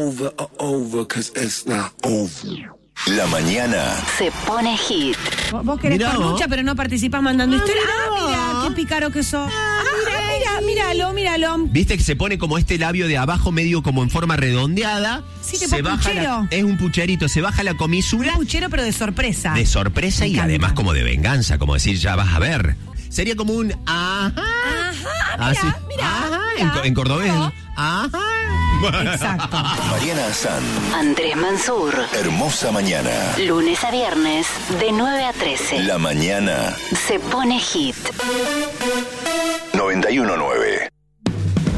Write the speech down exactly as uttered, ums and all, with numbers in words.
over or over, cause it's not over. La mañana se pone hit. Vos querés Mirá, cornucha, vos. pero no participás mandando Ah, historia. mirá, Ah, mira, vos. qué pícaro que sos. Ah, mira, míralo, míralo. Viste que se pone como este labio de abajo medio como en forma redondeada. Sí, tipo se baja puchero. la- es un pucherito, se baja la comisura Un puchero, pero de sorpresa. de sorpresa Me y encanta. además como de venganza, como decir, ya vas a ver. Sería como un ajá. Ajá, Así. mira, mira, Ajá, mira. en, co- en cordobés. No. Ajá. Exacto. Mariana Azán. Andrés Mansur. Hermosa mañana. Lunes a viernes, de nueve a trece. La mañana Se pone hit. noventa y uno nueve.